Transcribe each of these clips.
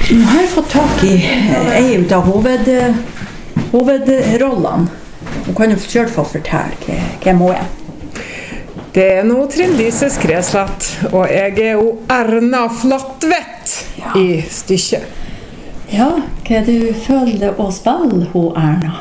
Nå har jeg fått tak I en av hovedrollene. Hun kan jo selv få fortelle hvem hun Det nå Trine Lise Skreslett, og jeg jo Erna Flatvedt I stykket. Ja, hva du føler å spille hun Erna?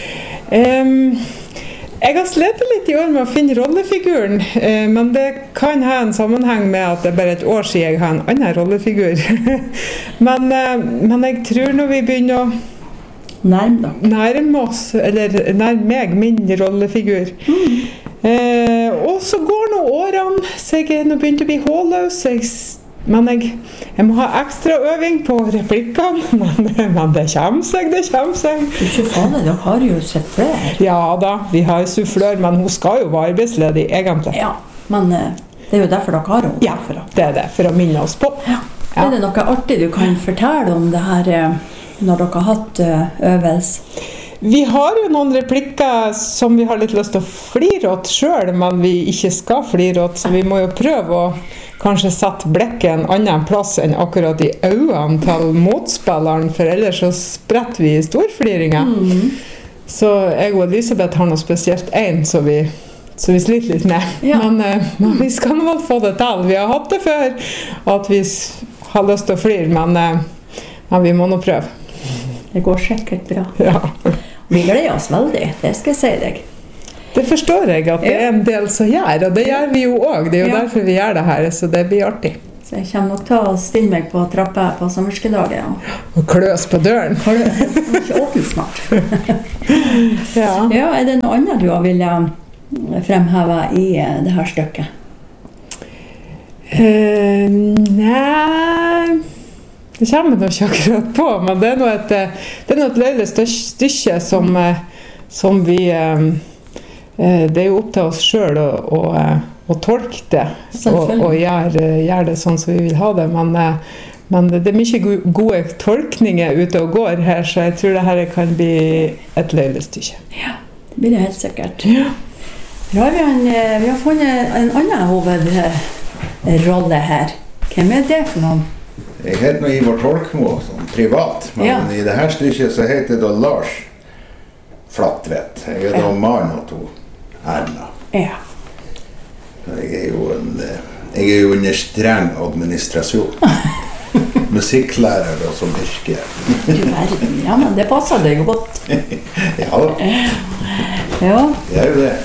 Jeg har slet litt I år med å finne rollefiguren, men det kan ha en sammenheng med at det bare et år siden jeg har en annen rollefigur. men jeg tror når vi begynner å nærme oss, eller nærme meg min rollefigur. Og så går nå årene, så jeg nå begynt å bli håløs, men jeg må ha ekstra øving på replikkene, men det kommer seg. Du ikke faen det, dere har jo sett flere. Ja da, vi har sufflør, men hun skal jo være arbeidsledig, egentlig. Ja, men det jo derfor dere har henne. Ja, det det, for å minne oss på. Ja. Det noe artig du kan fortelle om det her, når dere har hatt øvelse? Vi har jo noen replikker som vi har litt lyst til å flire åt selv, men vi ikke skal flire åt, så vi må jo prøve å kanskje sette blekket en annen plass enn akkurat I øynene til motspilleren, for ellers så spretter vi I storfliringer. Så jeg og Elisabeth har noe spesielt en som vi sliter litt med. Ja. Men vi skal vel få det til. Vi har hatt det før, at vi har lyst til å flire, men vi må nå prøve. Det går sikkert bra. Ja. Vi gleder oss veldig, det skal jeg si deg. Det forstår jeg at det en del som gjør, og det gjør vi jo også. Det jo derfor vi gjør det her, så det blir artig. Så jeg kommer nok til å stille meg på trappa på sommerskedagen. Og kløs på døren. Ikke åpne snart. Ja, det noe annet du vil fremheve I det her stykket? Nei... Det kommer nok ikke akkurat på, men det noe et løylig stykke som vi... det jo opp til oss selv å tolke det, og gjøre det sånn som vi vil ha det, men det mye gode tolkninger ute og går her, så jeg tror det her kan bli et løylig stykke. Ja, det blir det helt sikkert. Ja. Vi har funnet en annen hovedrolle her. Hvem det for noen? Jeg heter nå Ivar Tolkmo, som privat, men I det her stykket så heter det da Lars Flatvedt. Jeg da mann og to Erna. Ja. Jeg jo under streng administrasjon. Musikklærer og som yrke. Du verden, ja, men det passer deg godt. Ja da. Ja. Det jo det.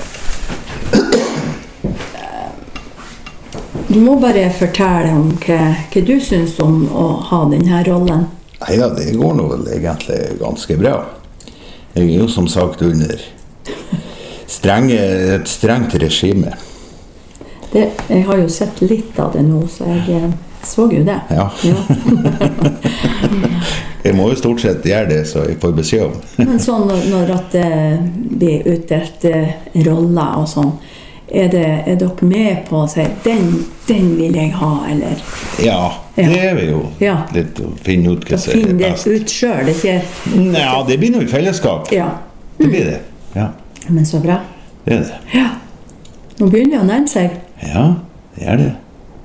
Du må bare fortelle om hva du synes om å ha denne rollen. Neida, det går nå vel egentlig ganske bra. Jeg jo som sagt under et strengt regime. Jeg har jo sett litt av det nå, så jeg så jo det. Ja. Jeg må jo stort sett gjøre det, så jeg får beskjed om. Men sånn når det blir utdelt roller og sånn, er dere med på å si den vil jeg ha, eller? Ja, det vi jo. Litt å finne ut hva som finne det ut selv, ikke? Ja, det blir noe I fellesskap. Ja. Det blir det, ja. Men så bra. Det det. Ja. Nå begynner det å nærme seg. Ja, det det.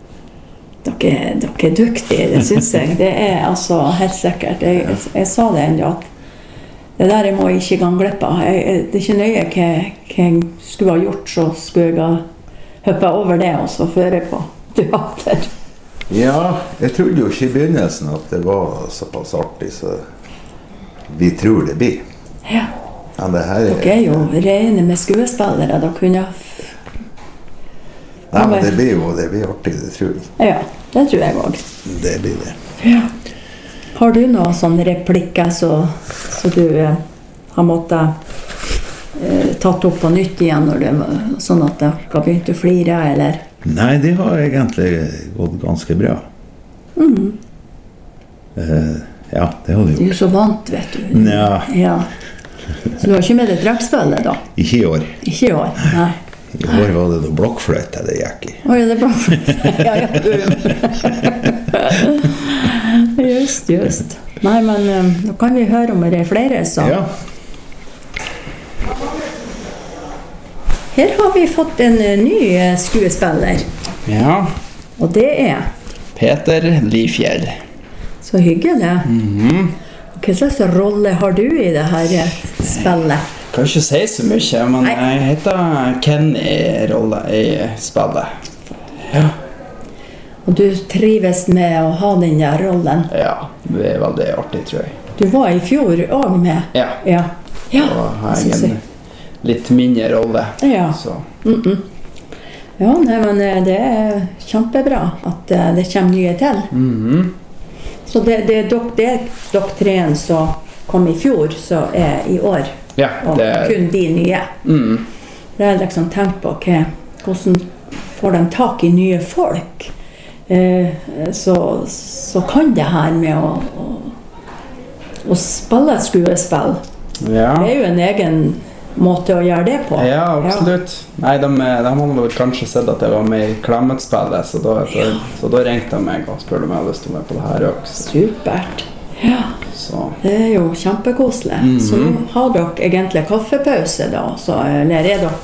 Dere dyktige, det synes jeg. Det altså helt sikkert. Jeg sa det enda at det der må jeg ikke gangle på. Det ikke nøye hva jeg skulle ha gjort, så skulle jeg ha hoppet over det og så føre på teater. Ja, jeg trodde jo ikke I begynnelsen at det var såpass artig, så vi tror det blir. Ja. Men det her dere jo rene med skuespillere, da kunne... Nei, men det blir artig, det tror jeg. Ja, det tror jeg også. Det blir det. Ja. Har du noen sånne replikker så du har måttet tatt opp på nytt igjen, sånn at det har begynt å flire, eller? Nei, det har egentlig gått ganske bra. Ja, det har det gjort. Du så vant, vet du. Ja. Så du har ikke med deg dragsspillet da? Ikke I år. Ikke I år, nei. I år var det noe blokkfløyte det gikk I. Å, det blokkfløyte? Ja. Just. Nei, men nå kan vi høre om det flere, så. Ja. Her har vi fått en ny skuespiller. Ja. Og det Peter Lifjell. Så hyggelig. Hva slags rolle har du i det her spillet? Kan ikke si så mye, men jeg heter Kenny rolle i spillet. Ja. Og du trives med å ha den der rollen? Ja, det er veldig artig, tror jeg. Du var i fjor også med? Ja. Ja. Da har jeg en litt mindre rolle. Ja. Så. Ja, nei, men det er kjempebra at det kommer nye til. Så det er dere treen som kom i fjor, så er i år. Ja, og kun de nye. Det er liksom tenkt på hvordan får de tak i nye folk. Så kan det her med å spille skuespill. Ja. Det er jo en egen måte å gjøre det på. Ja, absolutt. Nei, de hadde kanskje sett at jeg var med i Klemmet-spillet, så da ringte de meg og spurte om jeg hadde lyst til å være på det her også. Supert. Ja, så. Det er jo kjempekoselig. Så nå har dere egentlig kaffepause da, eller er dere...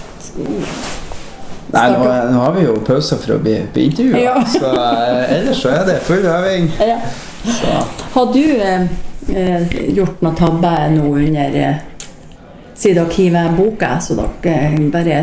Nei, nå har vi jo pause for å bli intervjuet, ja. Så ellers så er det full øving. Ja. Har du gjort noe tabbe nå under siden dere hiver boka, så dere bare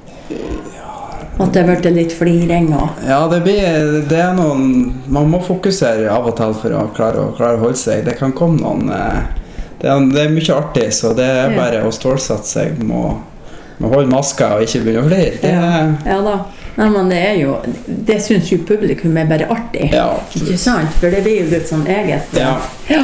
at det har vært litt fliring og... Ja, det er noen... Man må fokusere av og til for å klare å holde seg. Det kan komme noen... Det er mye artig, så det er bare å stålsette seg med å holde maska og ikke begynne å flire. Ja da. Nei, men det er jo... Det synes jo publikum er bare artig. Ja, ikke sant? For det blir jo litt sånn eget. Ja.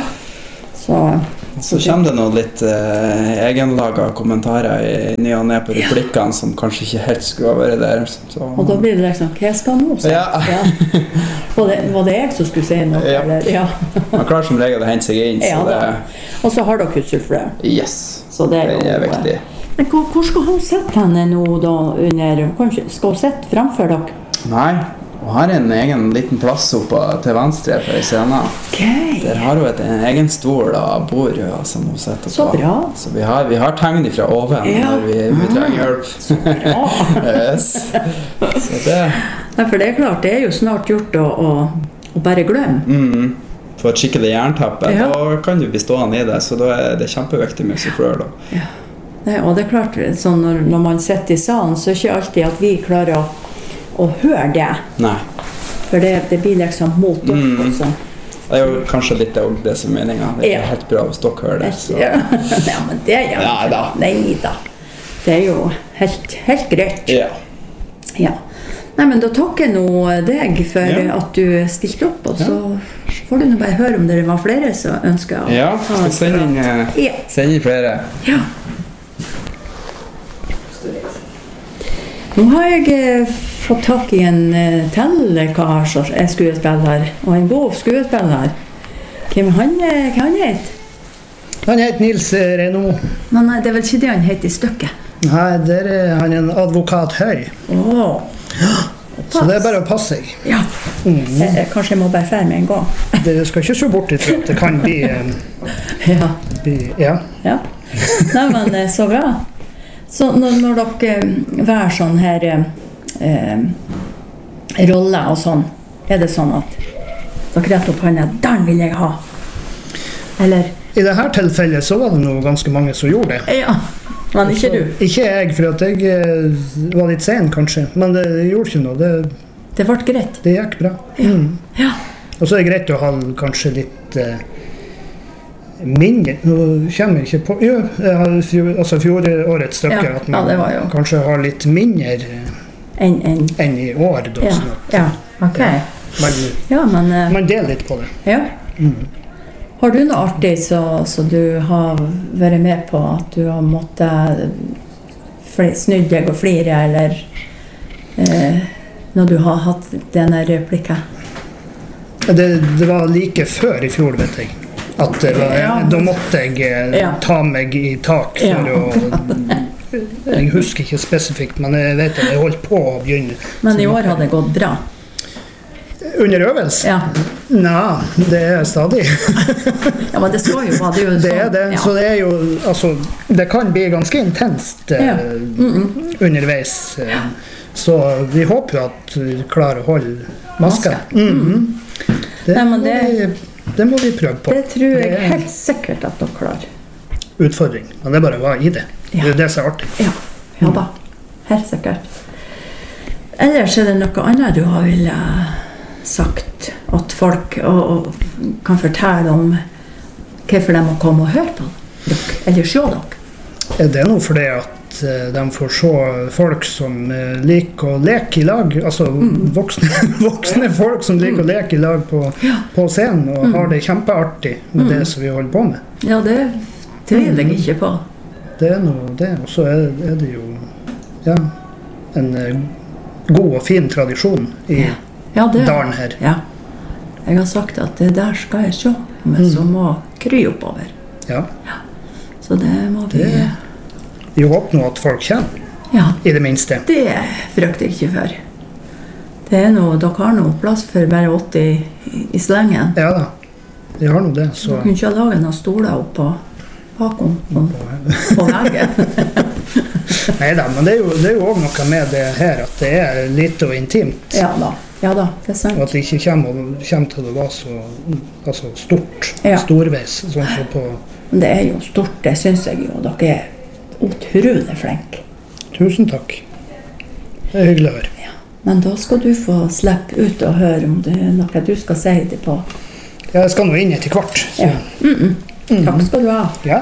Så kommer det noen litt egenlaget kommentarer i ny og ned på replikkene som kanskje ikke helt skulle ha vært der. Så. Og da blir det liksom, hva skal nå si? Ja. Var det jeg som skulle si noe? Ja. Eller? Ja. Man klarer som regel å hente seg inn. Ja, så det... Og så har dere utsulfrør. Yes, så det er viktig. Men hvor skal hun sette henne nå da under? Skal hun sette fremfor dere? Nei. Hun har en egen liten plass oppe til venstre for scenen. Okay. Der har hun en egen stol og bord som hun setter på. Så bra. Så vi har tegn fra oven når vi trenger hjelp. Så bra. Yes. Så det... Nei, for det er klart, det er jo snart gjort å bare glemme. Få et skikkelig jernteppe, da kan du bli stående i det, så da er det kjempeviktig med sufflør da. Ja. Nei, og det er klart, sånn når man sitter i salen, så er det ikke alltid at vi klarer å høre det. Nei. For det blir liksom mot opp også. Det er jo kanskje litt det som er meningen. Det er helt bra hvis dere hører det. Så. Ja, men det er jo da. Nei da. Det er jo helt greit. Ja. Ja. Nei, men da takker jeg nå deg for at du stilte opp, og så får du nå bare høre om det var flere som ønsker å skal sende inn flere. Ja. Nå har jeg fått tak i en kar som er skuespiller, og en god skuespiller. Hvem han heter? Han heter Nils Renaud. Men det er vel ikke det han heter i stykket? Nei, der er han en advokat høy. Så det er bare å passe seg. Ja, kanskje jeg må bare fære med en gang. Det skal ikke så bort til at det kan bli... Ja. Nei, men så bra. Så når dere vær sånn her roller og sånn, er det sånn at dere rett opp hånda, den vil jeg ha? Eller? I dette tilfellet så var det noe ganske mange som gjorde det. Ja, men ikke du? Ikke jeg, for at jeg var litt sen kanskje, men det gjorde ikke noe. Det ble greit? Det gikk bra. Ja. Og så er det greit å ha kanskje litt... mindre, nå kommer jeg ikke på altså fjorårets stykke at man kanskje har litt mindre enn i år da, ok man deler litt på det. Har du noe artig så du har vært med på at du har måttet snudd deg og flire eller når du har hatt denne replikken? Det var like før i fjor, vet jeg, at da måtte jeg ta meg i tak for å jeg husker ikke spesifikt, men jeg vet at jeg holdt på å begynne. Men i år hadde det gått bra? Under øvelse? Ja. Nei, det er stadig. Ja, men det skal jo være det. Det er det, så det er jo, altså, det kan bli ganske intenst underveis. Så vi håper jo at vi klarer å holde maska. Nei, men det det må vi prøve på. Det tror jeg helt sikkert at dere klarer. Utfordring, men det er bare å være i det. Det er det som er artig. Ja da, helt sikkert. Ellers er det noe annet du har villet sagt at folk kan fortelle om hvorfor de må komme og høre på dere, eller se dere? Det er noe fordi at de får se folk som liker å leke i lag, altså voksne folk som liker å leke i lag på scenen og har det kjempeartig med det som vi holder på med. Ja, det tviler jeg ikke på. Det er noe det, og så er det jo en god og fin tradisjon i dalen her. Ja, jeg har sagt at det der skal jeg se, men så må kry oppover. Ja. Så det må vi... Vi håper nå at folk kommer, i det minste. Det frykter jeg ikke for. Det er noe, dere har noe plass for bare 80 i slengen. Ja da, vi har noe det. Så... Dere kunne ikke lage noen stoler oppe bakom på veggen. Neida, men det er jo også noe med det her, at det er lite og intimt. Ja da, det er sant. Og at det ikke kommer til å være så stort, storveis, sånn som på... Det er jo stort, det synes jeg jo, dere er utrolig flink. Tusen takk. Det er hyggelig å høre. Ja. Men da skal du få slippe ut og høre om det er noe du skal si det på. Ja, jeg skal nå inn etter hvert. Ja. Takk skal du ha. Ja.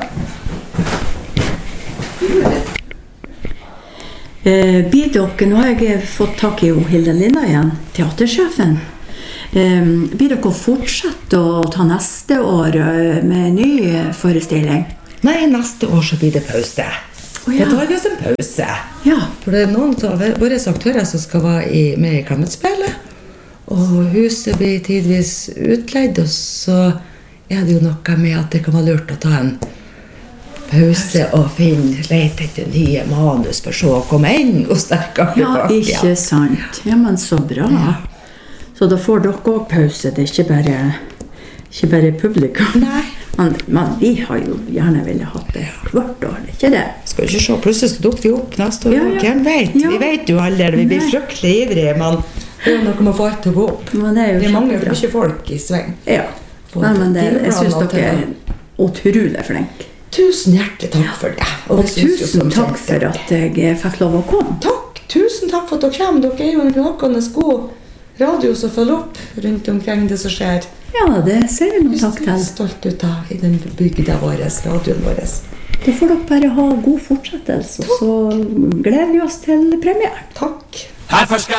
Nå har jeg fått tak i Hilde Linda igjen, teatersjefen. Blir dere fortsette å ta neste år med en ny forestilling? Nei, neste år så blir det pause. Det tar vi oss en pause. Ja. For det er noen av våre aktører som skal være med i Klemetsspillet. Og huset blir tidvis utleid, og så er det jo noe med at det kan være lurt å ta en pause og lete etter nye manus for så å komme inn og sterkere tilbake. Ja, ikke sant. Ja, men så bra. Ja. Så da får dere også pause, det er ikke bare publikum. Nei. Men vi har jo gjerne ville hatt det hvert år, ikke det? Skal ikke se, plutselig så dukker vi opp neste år. Hvem vet? Vi vet jo aldri, vi blir fryktelig ivrige, men det er noe med å få alt til å gå opp. Det mangler jo ikke folk i sveng. Ja, men jeg synes dere er utrolig flink. Tusen hjertelig takk for det. Og tusen takk for at jeg fikk lov å komme. Takk, tusen takk for at dere kommer. Dere er jo en knakende god radio som følger opp rundt omkring det som skjer. Ja, det ser jeg noe takk til. Jeg er stolt ut av i den bygda vår, radioen vår. Da får dere bare ha god fortsettelse, så gleder vi oss til premieren. Takk. Her først skal